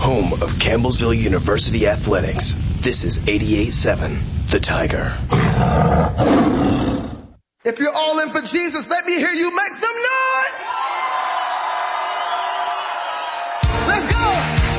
home of Campbellsville University Athletics. This is 88.7 The Tiger. If you're all in for Jesus, let me hear you make some noise.